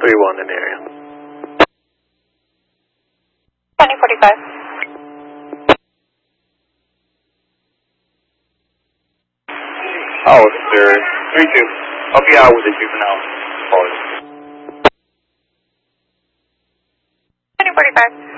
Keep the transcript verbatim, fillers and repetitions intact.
three one in the area. twenty forty-five. Officer three two. I'll be out with the juvenile. twenty forty-five.